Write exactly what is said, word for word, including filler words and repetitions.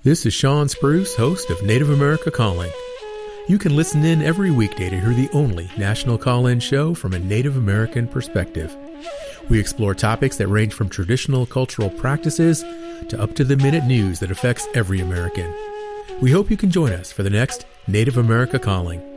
This is Sean Spruce, host of Native America Calling. You can listen in every weekday to hear the only national call-in show from a Native American perspective. We explore topics that range from traditional cultural practices to up-to-the-minute news that affects every American. We hope you can join us for the next Native America Calling.